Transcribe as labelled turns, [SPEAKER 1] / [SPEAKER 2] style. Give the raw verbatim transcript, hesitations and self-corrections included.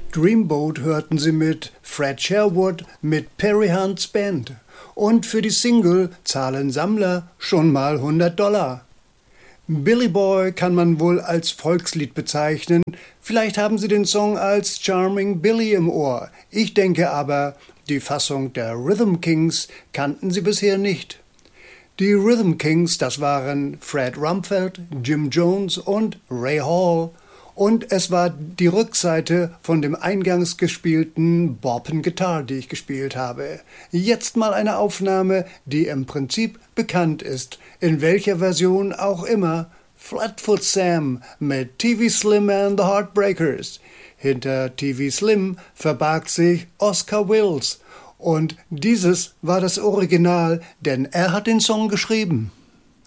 [SPEAKER 1] Dreamboat hörten Sie mit Fred Sherwood mit Perry Hunts Band. Und für die Single zahlen Sammler schon mal hundert Dollar. Billy Boy kann man wohl als Volkslied bezeichnen. Vielleicht haben Sie den Song als Charming Billy im Ohr. Ich denke aber, die Fassung der Rhythm Kings kannten Sie bisher nicht. Die Rhythm Kings, das waren Fred Rumfeld, Jim Jones und Ray Hall. Und es war die Rückseite von dem eingangs gespielten Bop and Guitar, die ich gespielt habe. Jetzt mal eine Aufnahme, die im Prinzip bekannt ist, in welcher Version auch immer. Flatfoot Sam mit T V Slim and the Heartbreakers. Hinter T V Slim verbarg sich Oscar Wills. Und dieses war das Original, denn er hat den Song geschrieben.